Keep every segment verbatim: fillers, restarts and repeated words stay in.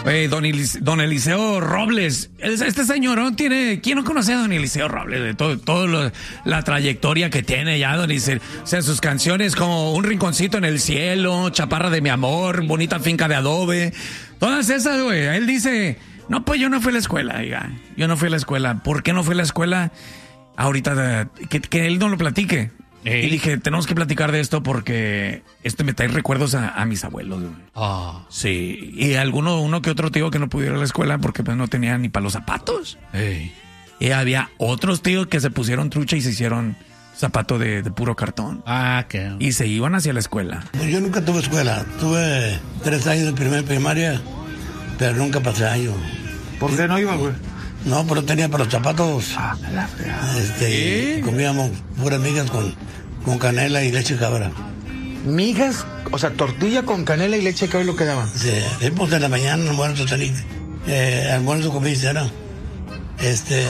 Eh, don, Elis, don Eliseo Robles, este señor no tiene, ¿quién no conoce a don Eliseo Robles? De todo, todo lo, la trayectoria que tiene ya, don Eliseo. O sea, sus canciones como Un rinconcito en el cielo, Chaparra de mi amor, Bonita finca de adobe, todas esas, güey. Él dice, no, pues yo no fui a la escuela, diga, yo no fui a la escuela. ¿Por qué no fui a la escuela? Ahorita, que, que él no lo platique. Ey. Y dije, tenemos que platicar de esto porque esto me trae recuerdos a, a mis abuelos. Oh. Sí, y alguno, uno que otro tío que no pudiera ir a la escuela porque pues no tenía ni para los zapatos. Ey. Y había otros tíos que se pusieron trucha y se hicieron zapato de, de puro cartón. Ah, qué. Y se iban hacia la escuela. Yo nunca tuve escuela. Tuve tres años de primer primaria, pero nunca pasé año. ¿Por qué no iba, güey? No, pero tenía para los zapatos. Ah, la fregada. Este, comíamos puras migas con, con canela y leche cabra. Migas, o sea, tortilla con canela y leche cabra, lo que daban. Sí, pues de la mañana, almuerzo, eh, almuerzo, comida y cena. Este,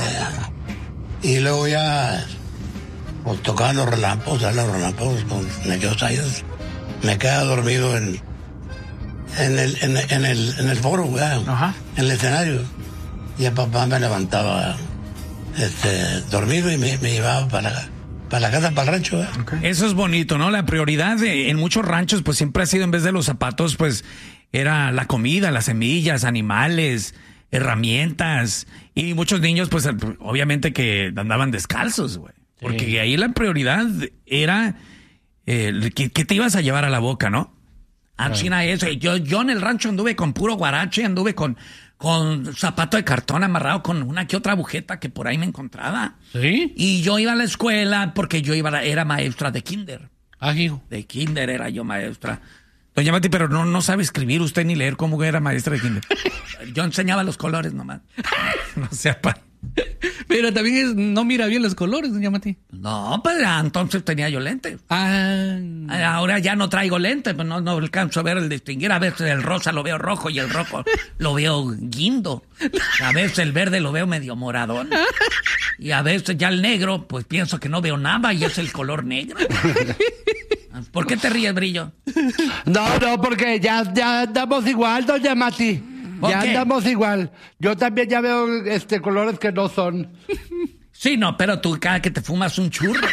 y luego ya, pues tocaban los relámpagos, los relámpagos con aquellos años. Me quedaba dormido en, en el, en, en el, en el foro, güey, Ajá. en el escenario. Y el papá me levantaba este, dormido y me, me llevaba para la, para la casa, para el rancho. ¿eh? Okay. Eso es bonito, ¿no? La prioridad de, en muchos ranchos pues siempre ha sido, en vez de los zapatos, pues era la comida, las semillas, animales, herramientas. Y muchos niños pues obviamente que andaban descalzos, güey. Porque sí. Ahí la prioridad era eh, que, que te ibas a llevar a la boca, ¿no? China, eso. Yo, yo en el rancho anduve con puro guarache, anduve con, con zapato de cartón amarrado con una que otra agujeta que por ahí me encontraba. ¿Sí? Y yo iba a la escuela porque yo iba a, era maestra de kinder. Ah, hijo. De kinder era yo maestra. Doña Mati, pero no, no sabe escribir usted ni leer cómo era maestra de kinder. Yo enseñaba los colores nomás. No sepa. Pero también es, no mira bien los colores, doña Mati. No, pues entonces tenía yo lentes. Ah. Ahora ya no traigo lentes, pues no, no alcanzo a ver el distinguir. A veces el rosa lo veo rojo y el rojo lo veo guindo. A veces el verde lo veo medio moradón. Y a veces ya el negro, pues pienso que no veo nada y es el color negro. ¿Por qué te ríes, Brillo? No, no, porque ya, ya andamos igual, doña Mati. Ya qué? andamos igual. Yo también ya veo este colores que no son. Sí, no, pero tú cada que te fumas un churro.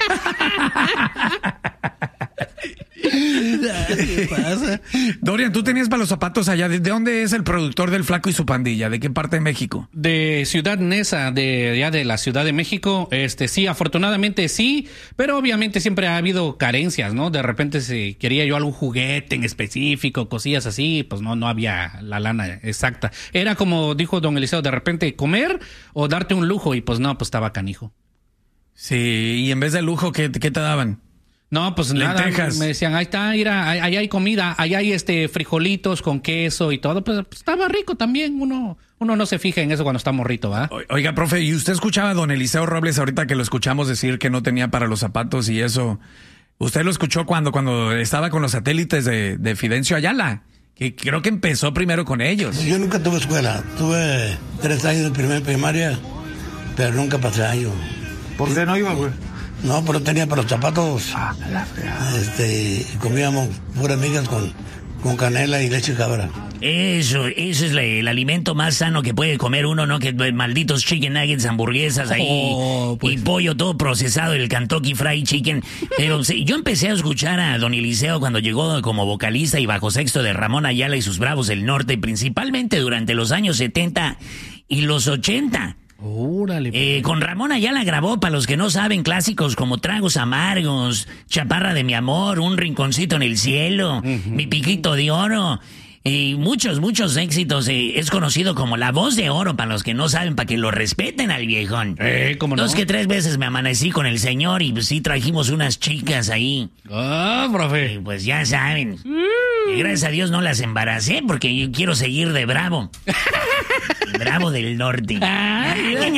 ¿Qué pasa? Dorian, tú tenías para los zapatos allá. ¿De dónde es el productor del Flaco y su pandilla? ¿De qué parte de México? De Ciudad Neza, de ya de la Ciudad de México. Este, sí, afortunadamente sí, pero obviamente siempre ha habido carencias, ¿no? De repente si quería yo algún juguete en específico, cosillas así, pues no, no había la lana exacta. Era como dijo don Eliseo, de repente comer o darte un lujo y pues no, pues estaba canijo. Sí, y en vez de lujo, ¿qué, qué te daban? No, pues lentejas. Nada, me decían, ahí está, mira, ahí hay comida, ahí hay este frijolitos con queso y todo, pues, pues estaba rico también, uno uno no se fija en eso cuando está morrito, ¿va? Oiga, profe, ¿y usted escuchaba a don Eliseo Robles ahorita que lo escuchamos decir que no tenía para los zapatos y eso? ¿Usted lo escuchó cuando, cuando estaba con los satélites de, de Fidencio Ayala? Que creo que empezó primero con ellos. Yo nunca tuve escuela, tuve tres años de primer primaria, pero nunca pasé año. ¿Por qué no iba, güey? No, pero tenía para los zapatos. Ah, la fregada. Este, comíamos puras migas con, con canela y leche cabra. Eso, eso es la, el alimento más sano que puede comer uno, ¿no? Que malditos chicken nuggets, hamburguesas ahí, oh, pues. y pollo todo procesado, el Kentucky Fried Chicken. Pero sí, yo empecé a escuchar a don Eliseo cuando llegó como vocalista y bajo sexto de Ramón Ayala y sus Bravos del Norte, principalmente durante los años setenta y los ochenta. Órale, eh, con Ramón Ayala grabó, para los que no saben, clásicos como Tragos Amargos, Chaparra de mi amor, Un rinconcito en el cielo, uh-huh. Mi piquito de oro, y muchos, muchos éxitos. Eh, es conocido como la voz de oro, para los que no saben, para que lo respeten al viejón. Eh, ¿cómo no? Dos que tres veces me amanecí con el señor y pues sí trajimos unas chicas ahí. Ah, profe. Y pues ya saben. Mm. Y gracias a Dios no las embaracé porque yo quiero seguir de bravo. Bravo del Norte. Ah.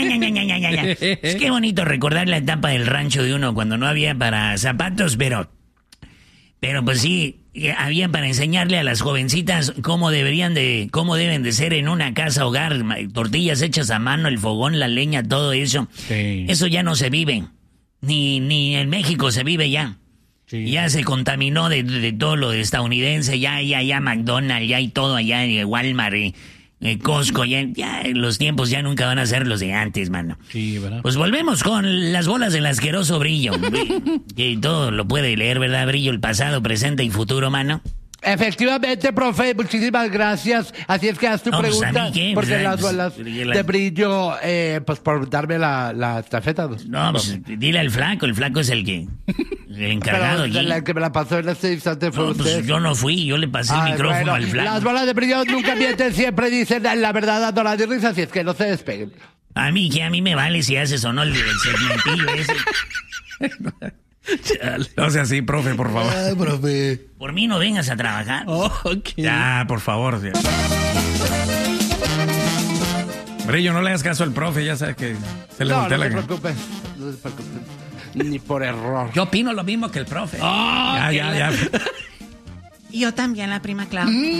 Es que bonito recordar la etapa del rancho de uno cuando no había para zapatos, pero... Pero pues sí, había para enseñarle a las jovencitas cómo deberían de... Cómo deben de ser en una casa hogar. Tortillas hechas a mano, el fogón, la leña, todo eso. Sí. Eso ya no se vive. Ni, ni en México se vive ya. Sí. Ya se contaminó de, de, de todo lo estadounidense, ya, ya, ya McDonald's, ya y todo allá, eh, Walmart, eh, eh, Costco, ya, ya los tiempos ya nunca van a ser los de antes, mano. Sí, ¿verdad? Pues volvemos con las bolas del asqueroso Brillo. Que todo lo puede leer, ¿verdad, Brillo? El pasado, presente y futuro, mano. Efectivamente, profe, muchísimas gracias. Así es que haz tu No, pues, pregunta. ¿a mí qué? Porque Pues, las pues, bolas porque la- de Brillo, eh, pues por darme la, la estafeta. No, pues dile al flaco, el flaco es el que... El encargado Pero aquí. la que me la pasó en este instante fue No, usted. pues yo no fui, yo le pasé el Ay, micrófono bueno, al flaco. Las bolas de Brillo nunca mienten, siempre dicen la verdad dando la de risa, así es que no se despeguen. A mí, que a mí me vale si haces o no el, el segmentillo ese. No sea así, profe, por favor. Ay, profe. Por mí no vengas a trabajar. Oh, ok. Ya, por favor. Ya. Brillo, no le hagas caso al profe, ya sabes que se le No, voltea no la se cara. preocupe, no se preocupe. Ni por error. Yo opino lo mismo que el profe. Ah, ya, ya, ya. Y yo también, la prima Clau.